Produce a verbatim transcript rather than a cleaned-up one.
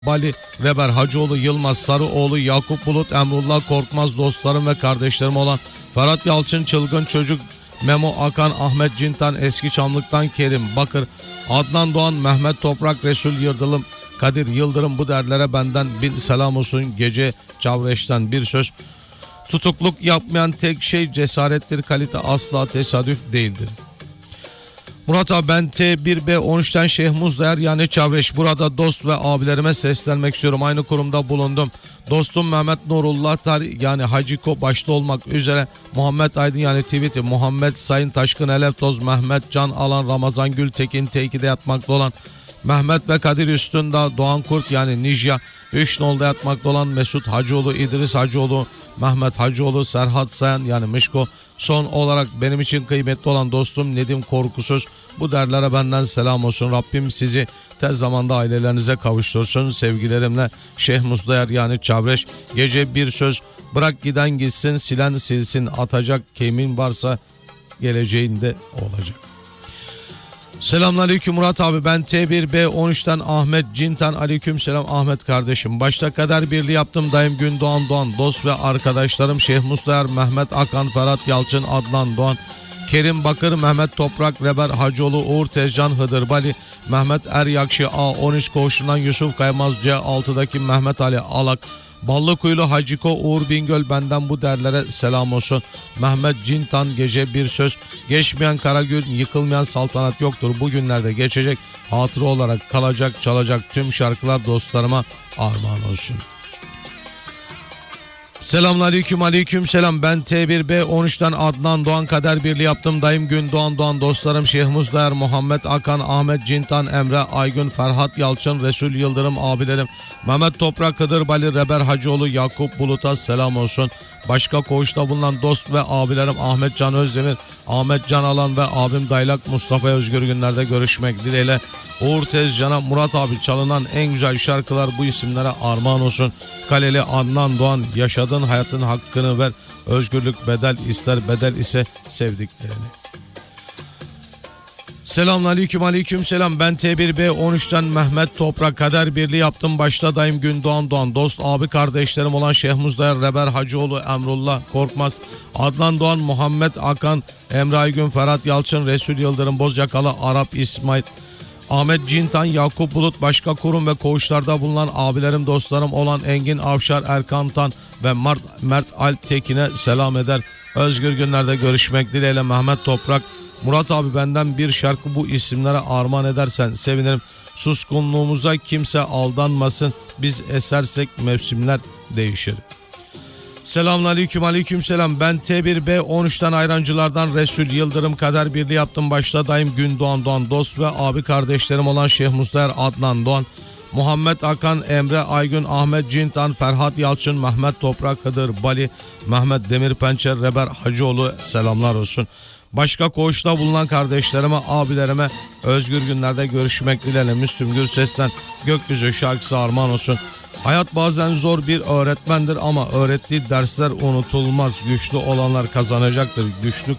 Bali, Reber Hacıoğlu, Yılmaz Sarıoğlu, Yakup Bulut, Emrullah Korkmaz, dostlarım ve kardeşlerim olan Ferhat Yalçın, Çılgın Çocuk, Memo Akan, Ahmet Cintan, Eski Çamlık'tan Kerim Bakır, Adnan Doğan, Mehmet Toprak, Resul Yıldırım, Kadir Yıldırım, bu derlere benden bir selam olsun. Gece Çavreş'ten bir söz: tutukluk yapmayan tek şey cesarettir, kalite asla tesadüf değildir. Murat abi, ben T bir B on üçten Şeyh Muzdayer yani Çavreş. Burada dost ve abilerime seslenmek istiyorum. Aynı kurumda bulundum. Dostum Mehmet Nurullah Tar yani Haciko başta olmak üzere Muhammed Aydın yani Tweet'i, Muhammed Sayın Taşkın Eleftoz, Mehmet Can Alan, Ramazan Gültekin, T iki'de yatmakta olan Mehmet ve Kadir Üstündağ, Doğan Kurt yani Nijya, üç nolda yatmakta olan Mesut Hacıoğlu, İdris Hacıoğlu, Mehmet Hacıoğlu, Serhat Sayan yani Mişko. Son olarak benim için kıymetli olan dostum Nedim Korkusuz, bu derlere benden selam olsun. Rabbim sizi tez zamanda ailelerinize kavuştursun. Sevgilerimle Şeyh Muzdayer yani Çavreş. Gece bir söz: bırak giden gitsin, silen silsin, atacak kimin varsa geleceğinde olacak. Selamünaleyküm Murat abi, ben T bir B on üçten Ahmet Cintan. Aleyküm selam Ahmet kardeşim. Başta kader birliği yaptım dayım Gündoğan Doğan, dost ve arkadaşlarım Şeyh Muzdayer, Mehmet Akan, Ferhat Yalçın, Adnan Doğan, Kerim Bakır, Mehmet Toprak, Reber Hacıoğlu, Uğur Tezcan, Hıdır Bali, Mehmet Eryakşi, A on üç koğuşundan Yusuf Kaymaz, C altı'daki Mehmet Ali Alak, Ballıkuyulu Haciko, Uğur Bingöl, benden bu derlere selam olsun. Mehmet Cintan, gece bir söz: geçmeyen kara gün, yıkılmayan saltanat yoktur. Bugünlerde geçecek, hatıra olarak kalacak, çalacak tüm şarkılar dostlarıma armağan olsun. Selamünaleyküm, aleyküm selam. Ben T bir B on üçten Adnan Doğan, kader birliği yaptım dayım Gündoğan Doğan, dostlarım Şeyh Muzdayer, Muhammed Akan, Ahmet Cintan, Emre Aygün, Ferhat Yalçın, Resul Yıldırım, abilerim Mehmet Toprak, Hıdır Bali, Reber Hacıoğlu, Yakup Bulut'a selam olsun. Başka koğuşta bulunan dost ve abilerim Ahmet Can Özdemir, Ahmet Can Alan ve abim Daylak Mustafa Özgür günlerde görüşmek dileğiyle. Uğur Tezcan'a, Murat abi çalınan en güzel şarkılar bu isimlere armağan olsun. Kaleli Adnan Doğan, yaşadığın hayatın hakkını ver, özgürlük bedel ister, bedel ise sevdiklerini. Selamünaleyküm, aleyküm selam. Ben T bir B on üçten Mehmet Toprak, kader birliği yaptım başta dayım Gündoğan Doğan, dost abi kardeşlerim olan Şeyh Muzdayer, Reber Hacıoğlu, Emrullah Korkmaz, Adnan Doğan, Muhammed Akan, Emre Aygün, Ferhat Yalçın, Resul Yıldırım, Bozyakalı, Arap İsmail, Ahmet Cintan, Yakup Bulut, başka kurum ve koğuşlarda bulunan abilerim dostlarım olan Engin Avşar, Erkan Tan ve Mert, Mert Alptekin'e selam eder. Özgür günlerde görüşmek dileğiyle. Mehmet Toprak, Murat abi benden bir şarkı bu isimlere armağan edersen sevinirim. Suskunluğumuza kimse aldanmasın, biz esersek mevsimler değişir. Selamünaleyküm, aleyküm selam. Ben T bir B on üçten Ayrancılardan Resul Yıldırım, kader birliği yaptım başta dayım Gündoğan Doğan, dost ve abi kardeşlerim olan Şeyh Muzdayer, Adnan Doğan, Muhammed Akan, Emre Aygün, Ahmet Cintan, Ferhat Yalçın, Mehmet Toprak, Hıdır Bali, Mehmet Demirpençer, Reber Hacıoğlu selamlar olsun. Başka koğuşta bulunan kardeşlerime, abilerime özgür günlerde görüşmek dileğiyle. Müslüm Gürses'ten Gökyüzü şarkısı armağan olsun. Hayat bazen zor bir öğretmendir ama öğrettiği dersler unutulmaz. Güçlü olanlar kazanacaktır. Güçlük